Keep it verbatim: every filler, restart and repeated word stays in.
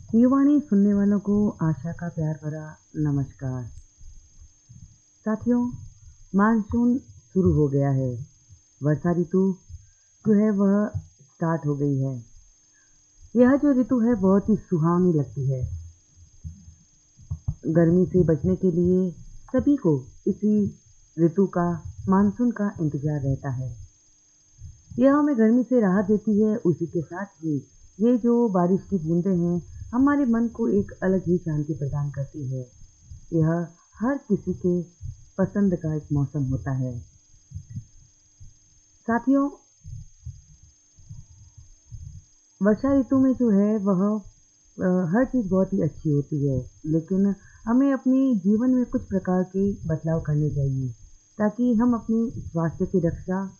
युवाणी सुनने वालों को आशा का प्यार भरा नमस्कार। साथियों, मानसून शुरू हो गया है। वर्षा ऋतु जो है वह स्टार्ट हो गई है। यह जो ऋतु है बहुत ही सुहावनी लगती है। गर्मी से बचने के लिए सभी को इसी ऋतु का, मानसून का इंतजार रहता है। यह हमें गर्मी से राहत देती है, उसी के साथ ही ये जो बारिश की बूंदें हैं, हमारे मन को एक अलग ही शांति प्रदान करती है। यह हर किसी के पसंद का एक मौसम होता है। साथियों, वर्षा ऋतु में जो है वह अ, हर चीज़ बहुत ही अच्छी होती है, लेकिन हमें अपने जीवन में कुछ प्रकार के बदलाव करने चाहिए, ताकि हम अपनी स्वास्थ्य की रक्षा